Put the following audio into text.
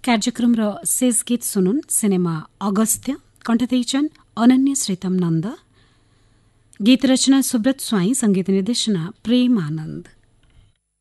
କାର୍ଯ୍ୟକ୍ରମର ଶେଷ ଗୀତ ଶୁଣୁନ୍ ସିନେମା ଅଗସ୍ତ୍ୟ କଣ୍ଠ ଦେଇଛନ୍ ଅନନ୍ୟ ଶ୍ରୀତମ ନନ୍ଦ। गीत रचना सुब्रत स्वाई, संगीत निर्देशना प्रेम आनंद।